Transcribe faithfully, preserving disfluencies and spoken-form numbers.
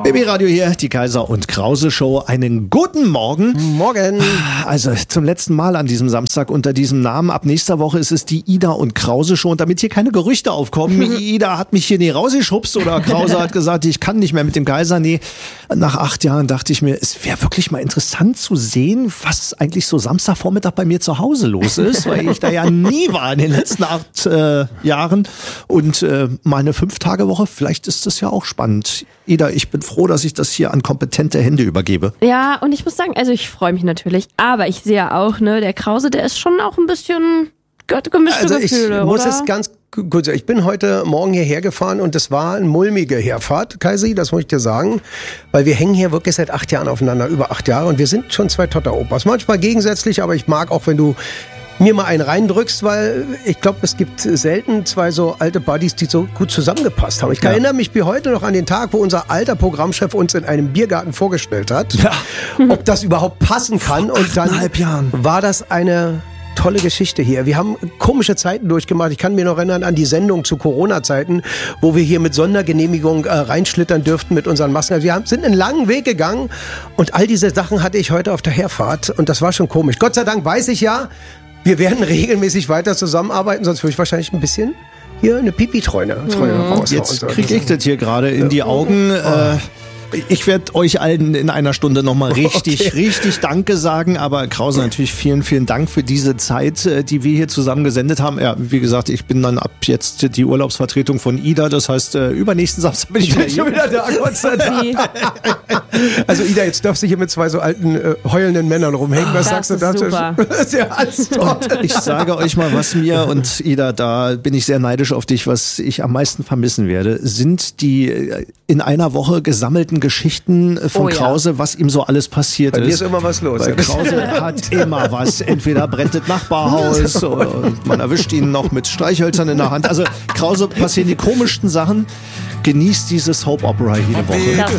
B B-Radio hier, die Kaiser und Krause Show. Einen guten Morgen. Morgen. Also zum letzten Mal an diesem Samstag unter diesem Namen. Ab nächster Woche ist es die Ida und Krause Show. Und damit hier keine Gerüchte aufkommen, Ida hat mich hier nie rausgeschubst oder Krause hat gesagt, ich kann nicht mehr mit dem Kaiser. Nee, nach acht Jahren dachte ich mir, es wäre wirklich mal interessant zu sehen, was eigentlich so Samstagvormittag bei mir zu Hause los ist, weil ich da ja nie war in den letzten acht äh, Jahren. Und äh, meine Fünf-Tage-Woche, vielleicht ist das ja auch spannend. Ida, ich bin froh, dass ich das hier an kompetente Hände übergebe. Ja, und ich muss sagen, also ich freue mich natürlich, aber ich sehe ja auch, ne, der Krause, der ist schon auch ein bisschen gemischte also Gefühle, ich muss oder? es ganz gut sagen. Ich bin heute Morgen hierher gefahren und es war eine mulmige Herfahrt, Kaisi, das muss ich dir sagen, weil wir hängen hier wirklich seit acht Jahren aufeinander, über acht Jahre und wir sind schon zwei Totter-Opas. Manchmal gegensätzlich, aber ich mag auch, wenn du mir mal einen reindrückst, weil ich glaube, es gibt selten zwei so alte Buddies, die so gut zusammengepasst haben. Ich ja. erinnere mich wie heute noch an den Tag, wo unser alter Programmchef uns in einem Biergarten vorgestellt hat, ja. ob das überhaupt passen kann. Vor und dann Jahren. war das eine tolle Geschichte hier. Wir haben komische Zeiten durchgemacht. Ich kann mir noch erinnern an die Sendung zu Corona-Zeiten, wo wir hier mit Sondergenehmigung äh, reinschlittern dürften mit unseren Masken. Wir haben, sind einen langen Weg gegangen und all diese Sachen hatte ich heute auf der Herfahrt und das war schon komisch. Gott sei Dank weiß ich ja, wir werden regelmäßig weiter zusammenarbeiten, sonst würde ich wahrscheinlich ein bisschen hier eine Pipi-Treune mhm. raus. Jetzt kriege ich das hier gerade in die Augen. Äh, ich werde euch allen in einer Stunde nochmal richtig, okay. richtig Danke sagen. Aber Krause, natürlich vielen, vielen Dank für diese Zeit, die wir hier zusammen gesendet haben. Ja, wie gesagt, ich bin dann ab jetzt die Urlaubsvertretung von Ida. Das heißt, übernächsten Samstag bin ich wieder, schon wieder da. Gott sei Dank. Also Ida, jetzt darfst du hier mit zwei so alten, äh, heulenden Männern rumhängen. Was das sagst du dazu? Das ist ja alles toll. Und ich sage euch mal, was mir und Ida, da bin ich sehr neidisch auf dich, was ich am meisten vermissen werde, sind die in einer Woche gesammelten Geschichten von oh, ja. Krause, was ihm so alles passiert Bei ist. mir ist immer was los. Weil Krause hat immer was. Entweder brennt das Nachbarhaus und man erwischt ihn noch mit Streichhölzern in der Hand. Also Krause passieren die komischsten Sachen. Genießt diese Soap Opera jede Woche. Das